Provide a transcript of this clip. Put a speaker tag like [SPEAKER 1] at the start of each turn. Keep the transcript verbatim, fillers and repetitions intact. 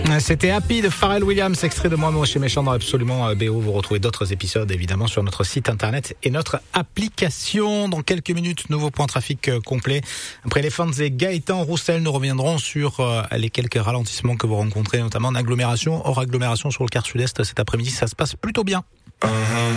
[SPEAKER 1] C'était Happy de Pharrell Williams, extrait de Moi Moche et Méchant dans Absolument B O. Vous retrouvez d'autres épisodes évidemment sur notre site internet et notre application. Dans quelques minutes, nouveau point trafic complet. Après les fans et Gaëtan Roussel, nous reviendrons sur les quelques ralentissements que vous rencontrez, notamment en agglomération, hors agglomération sur le quart sud-est cet après-midi. Ça se passe plutôt bien. Uh-huh.